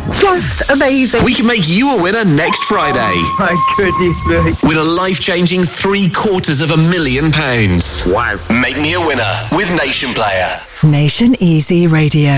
Just amazing. We can make you a winner next Friday. Oh, my goodness me. Win a life-changing £750,000. Wow. Make me a winner with Nation Player. Nation Easy Radio.